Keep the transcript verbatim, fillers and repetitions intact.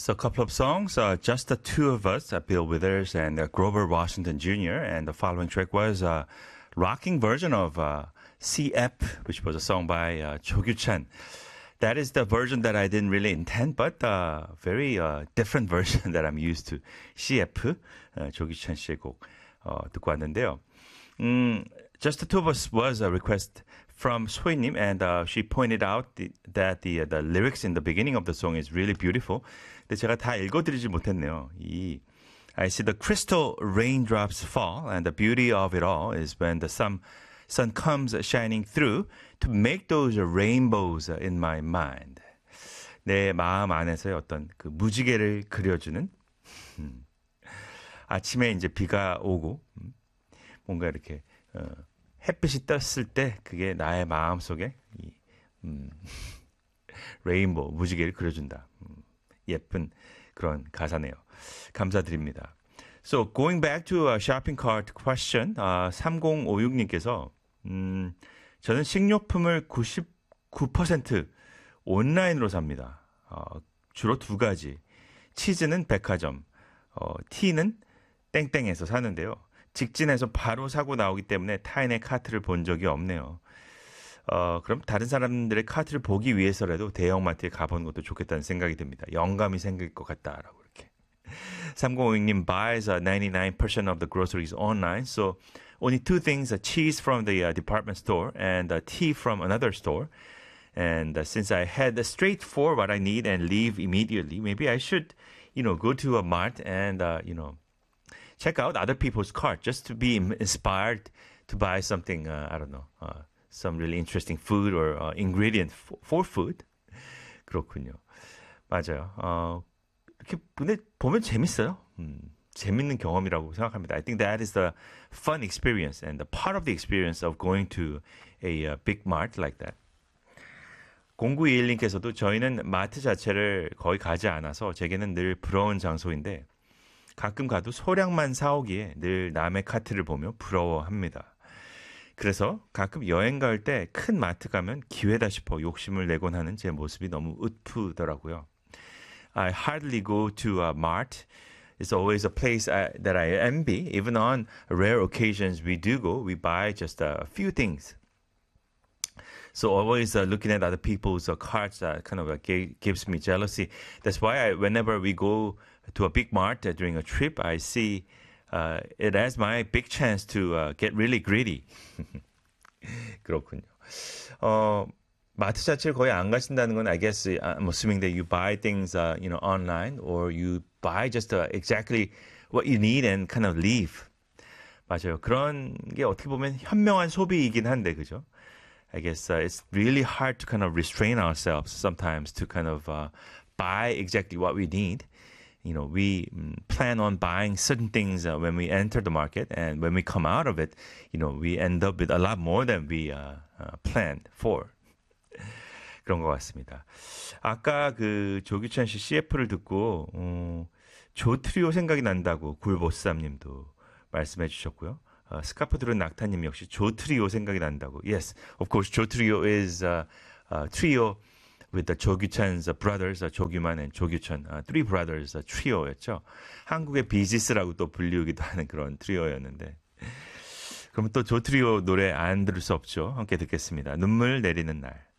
So a couple of songs, uh, Just the Two of Us, uh, Bill Withers and uh, Grover Washington Junior And the following track was a rocking version of uh, C F, which was a song by uh, 조규찬. That is the version that I didn't really intend, but uh, very uh, different version that I'm used to. C F, uh, 조규찬 씨의 곡 어, 듣고 왔는데요. 음, Just the Two of Us was a request from 소희님, and uh, she pointed out the, that the uh, the lyrics in the beginning of the song is really beautiful. 근데 제가 다 읽어드리지 못했네요. 이 I see the crystal raindrops fall, and the beauty of it all is when the sun sun comes shining through to make those rainbows in my mind. 내 마음 안에서의 어떤 그 무지개를 그려주는 음, 아침에 이제 비가 오고 음, 뭔가 이렇게 어, 햇빛이 떴을 때 그게 나의 마음 속에 이, 음, 레인보우 무지개를 그려준다. 음, 예쁜 그런 가사네요. 감사드립니다. So going back to a shopping cart question, uh, 삼공오육님께서 음, 저는 식료품을 구십구 퍼센트 온라인으로 삽니다. 어, 주로 두 가지. 치즈는 백화점, 어, 티는 땡땡에서 사는데요. 직진해서 바로 사고 나오기 때문에 타인의 카트를 본 적이 없네요. 어, 그럼 다른 사람들의 카트를 보기 위해서라도 대형마트에 가보는 것도 좋겠다는 생각이 듭니다. 영감이 생길 것 같다라고 이렇게. 삼공오육님 buys uh, ninety-nine percent of the groceries online, so only two things, uh, cheese from the uh, department store and uh, tea from another store. And uh, since I head straight for what I need and leave immediately, maybe I should, you know, go to a mart and, uh, you know, check out other people's cart just to be inspired to buy something, uh, I don't know, uh, some really interesting food or uh, ingredient for, for food. 그렇군요. 맞아요. 어, 이렇게 근데 보면 재밌어요. 음, 재밌는 경험이라고 생각합니다. I think that is the fun experience and the part of the experience of going to a uh, big mart like that. 공구이일님께서도 저희는 마트 자체를 거의 가지 않아서 제게는 늘 부러운 장소인데 가끔 가도 소량만 사오기에 늘 남의 카트를 보며 부러워합니다. 그래서 가끔 여행 갈 때 큰 마트 가면 기회다 싶어 욕심을 내곤 하는 제 모습이 너무 웃프더라고요. I hardly go to a mart. It's always a place I, that I envy. Even on rare occasions we do go, we buy just a few things. So always uh, looking at other people's uh, carts uh, kind of uh, g- gives me jealousy. That's why I, whenever we go to a big mart uh, during a trip, I see uh, it as my big chance to uh, get really greedy. 그렇군요. 어, 마트 자체를 거의 안 가신다는 건 I guess I'm assuming that you buy things uh, you know online or you buy just uh, exactly what you need and kind of leave. 맞아요. 그런 게 어떻게 보면 현명한 소비이긴 한데 그죠? I guess uh, it's really hard to kind of restrain ourselves sometimes to kind of uh, buy exactly what we need. You know, we um, plan on buying certain things uh, when we enter the market, and when we come out of it, you know, we end up with a lot more than we uh, uh, planned for. 그런 것 같습니다. 아까 그 조규찬 씨 씨에프를 듣고 어, 조트리오 생각이 난다고 굴보쌈님도 말씀해 주셨고요. 어, 스카프 들은 낙타님 역시 조트리오 생각이 난다고. Yes, of course, 조트리오 is a, a trio with the 조규찬's brothers, uh, 조규만 and 조규찬, uh, three brothers uh, trio였죠. 한국의 비지스라고 또 불리우기도 하는 그런 트리오였는데. 그럼 또 조트리오 노래 안 들을 수 없죠. 함께 듣겠습니다. 눈물 내리는 날.